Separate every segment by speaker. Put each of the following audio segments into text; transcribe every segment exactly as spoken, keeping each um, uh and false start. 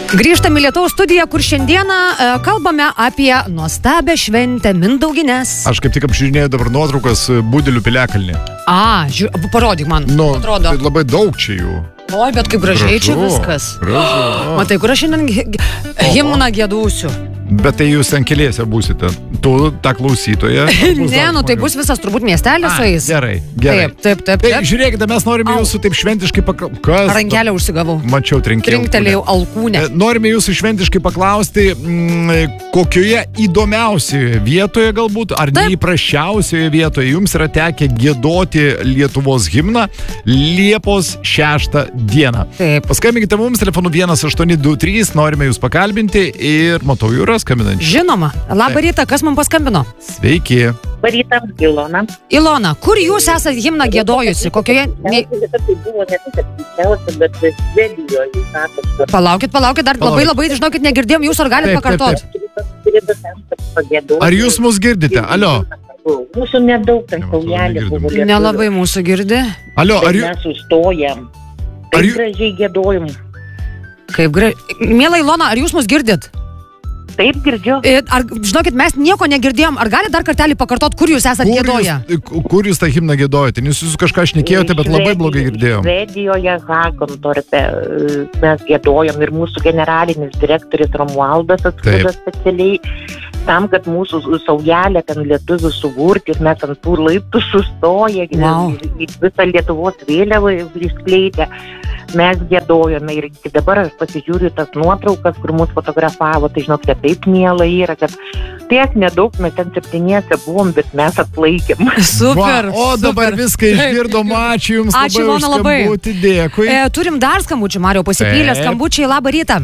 Speaker 1: Grįžtame į Lietuvos studiją, kur šiandieną e, kalbame apie nuostabią šventę Mindaugines.
Speaker 2: Aš kaip tik apžiūrinėjau dabar nuotraukas Budelių piliakalnį.
Speaker 1: A, žiūr, parodyk man,
Speaker 2: nu,
Speaker 1: atrodo.
Speaker 2: Tai labai daug čia jų.
Speaker 1: Oi, bet kaip gražiai
Speaker 2: Gražu,
Speaker 1: čia viskas.
Speaker 2: Gražu.
Speaker 1: Matai, kur aš šiandien himną giedausiu.
Speaker 2: Bet tai jūs ten keliese būsite. Tu, ta klausytoja.
Speaker 1: Ne, nu tai bus visas turbūt miestelis su jais.
Speaker 2: Gerai, gerai.
Speaker 1: Taip, taip, taip.
Speaker 2: Tai žiūrėkite, mes norime
Speaker 1: Au.
Speaker 2: jūsų taip šventiškai paklausti.
Speaker 1: Rankelę užsigavau.
Speaker 2: Mačiau, trinkėjau.
Speaker 1: Trinktelėjau alkūnę.
Speaker 2: Norime jūsų šventiškai paklausti, mm, kokioje įdomiausioje vietoje galbūt, ar
Speaker 1: Taip.
Speaker 2: neįprasčiausioje vietoje jums yra tekę giedoti Lietuvos himną Liepos šeštą dieną.
Speaker 1: Taip.
Speaker 2: Paskambinkite mums telefonu vienas aštuoni du trys, norime jūs pakalbinti ir matau jūrą skambinant.
Speaker 1: Žinoma. Labą rytą, kas man paskambino?
Speaker 2: Sveiki.
Speaker 3: Labą rytą, Ilona.
Speaker 1: Ilona, kur jūs esate himną giedojusi? Kokioje... Ne...
Speaker 3: Tai buvo ne tik apskričiausia, bet Švedijoje.
Speaker 1: Palaukit, palaukit, dar labai labai, žinokit, negirdėjom jūs, ar galite
Speaker 2: Taip, taip,
Speaker 1: pakartot?
Speaker 2: Ar jūs mus girdite? Alio.
Speaker 3: Mūsų nedaug ten saujelė buvo.
Speaker 1: Nelabai mūsų girdi.
Speaker 2: Alio, ar jūs...
Speaker 3: Mes sustojam.
Speaker 2: Ar
Speaker 3: Kaip
Speaker 2: jūs-
Speaker 3: gražiai giedojom.
Speaker 1: Kaip gražiai. Miela Ilona, ar jūs mus girdit?
Speaker 3: Taip girdžiu.
Speaker 1: E, Ar, žinokit, mes nieko negirdėjom. Ar galite dar kartelį pakartot, kur jūs esate
Speaker 2: Kur
Speaker 1: giedoję?
Speaker 2: jūs, kur jūs tą himną giedojate? Nes jūs kažką šnekėjote, bet labai blogai girdėjom.
Speaker 3: Švedijoje, Hagontorpe mes giedojom ir mūsų generalinis direktorius Romualdas atskrido specialiai tam, kad mūsų saujelė ten lietuvių suburti ir mes ant tų laiptų sustoję
Speaker 1: Wow.
Speaker 3: į visą Lietuvos vėliavą išskleidę. Mes giedojome ir iki dabar aš pasižiūriu tas nuotraukas, kur mūsų fotografavo, tai žinokite, taip miela yra, kad tiek nedaug mes ten septyniese buvom, bet mes atlaikėm.
Speaker 1: Super.
Speaker 2: Va, o dabar
Speaker 1: super.
Speaker 2: viską išgirdom, ačiū jums
Speaker 1: Ačiū,
Speaker 2: labai už
Speaker 1: Ilona, labai.
Speaker 2: skambutį, dėkui.
Speaker 1: E, turim dar skambučių, Mario, pasipylė
Speaker 2: Taip.
Speaker 1: skambučiai, labą rytą.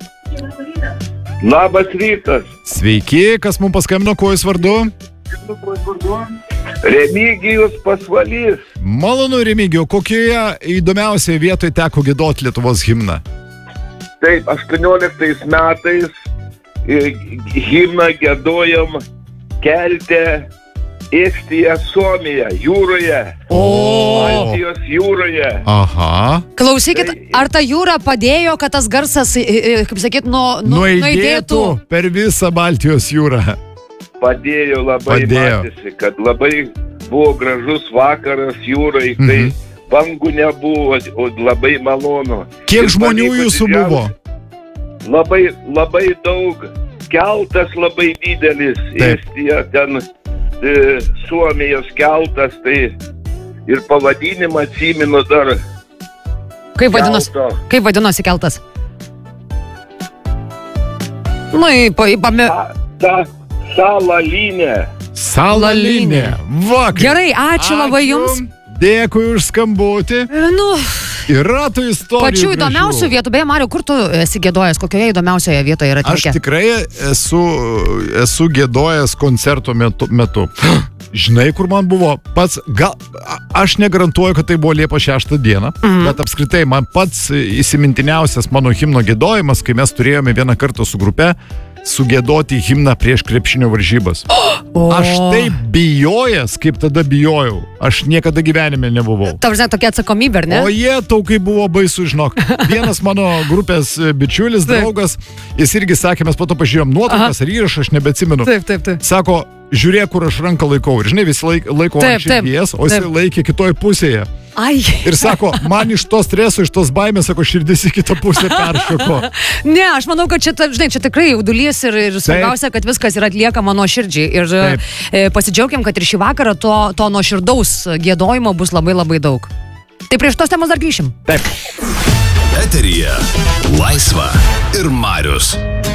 Speaker 4: Labas rytas.
Speaker 2: Sveiki, kas mums paskambino, kuo jūs vardu?
Speaker 4: Remigijus Pasvalys.
Speaker 2: Malonu, Remigijau, kokioje įdomiausioje vietoje teko giedoti Lietuvos himną?
Speaker 4: Taip, aštuonioliktais metais e, himną giedojom Kelte, Estija, Suomija, jūroje.
Speaker 2: O.
Speaker 4: Baltijos jūroje.
Speaker 2: Aha.
Speaker 1: Klausykit, ar ta jūra padėjo, kad tas garsas, e, e, kaip sakyt, nu, nu,
Speaker 2: Nuaidėtų per visą Baltijos jūrą.
Speaker 4: Padėjo labai,
Speaker 2: Padėjo.
Speaker 4: matėsi, kad labai buvo gražus vakaras jūrai,
Speaker 2: Mhm.
Speaker 4: tai bangų nebuvo, o labai malonu.
Speaker 2: Kiek
Speaker 4: Ir
Speaker 2: žmonių
Speaker 4: pavyko
Speaker 2: jūsų
Speaker 4: didžiausia-
Speaker 2: buvo?
Speaker 4: Labai, labai daug. Keltas labai didelis.
Speaker 2: Taip.
Speaker 4: Estija, ten e, Suomijos keltas, tai ir pavadinimą atsimenu dar.
Speaker 1: Kaip vadinosi,
Speaker 4: kelto.
Speaker 1: kaip vadinosi keltas? Nu, į, pa, į, pame...
Speaker 4: Ta, ta Salalinė.
Speaker 2: Salalinė. Va, kaip-
Speaker 1: Gerai, ačiū labai jums.
Speaker 2: Dėkui už skambutį.
Speaker 1: E, Nu,
Speaker 2: Yra tų istorijų.
Speaker 1: pačių
Speaker 2: gražių.
Speaker 1: įdomiausių vietų. Beje, Mario, kur tu esi giedojęs? Kokioje įdomiausioje vietoje yra
Speaker 2: Aš
Speaker 1: tekę?
Speaker 2: tikrai esu, esu giedojęs koncerto metu. metu. Žinai, kur man buvo pats, gal, a- aš negarantuoju, kad tai buvo Liepos šeštą dieną,
Speaker 1: Mhm.
Speaker 2: bet apskritai man pats įsimintiniausias mano himno giedojimas, kai mes turėjome vieną kartą su grupe sugėdoti himną prieš krepšinio varžybas.
Speaker 1: O,
Speaker 2: Aš taip bijojęs, kaip tada bijojau. Aš niekada gyvenime nebuvau.
Speaker 1: Ta prasme, tokia atsakomybė, ar ne?
Speaker 2: O jie tau kaip buvo baisu, žinok. Vienas mano grupės bičiulis,
Speaker 1: Taip.
Speaker 2: draugas, jis irgi sakė, mes po to pažiūrėjom nuotraukas ar įrašą, aš nebeatsimenu.
Speaker 1: Taip, taip, taip.
Speaker 2: Sako, žiūrėk, kur aš ranką laikau. Ir žinai, visi laik, laiko
Speaker 1: Taip,
Speaker 2: ant širdies, o jis
Speaker 1: taip.
Speaker 2: laikė kitoj pusėje.
Speaker 1: Ai.
Speaker 2: Ir sako, man iš to streso, iš tos baimės, sako, širdis į kitą pusę peršoko.
Speaker 1: Ne, aš manau, kad čia, ta- žinai, čia tikrai jaudulys ir, ir svarbiausia, kad viskas yra atliekama nuo širdžiai. Ir
Speaker 2: Taip.
Speaker 1: e, pasidžiaugiam, kad ir šį vakarą to, to nuo širdaus giedojimo bus labai labai daug. Tai prieš tos temos dar grįšim.
Speaker 2: Taip.
Speaker 5: Eteryje Laisva ir Marius.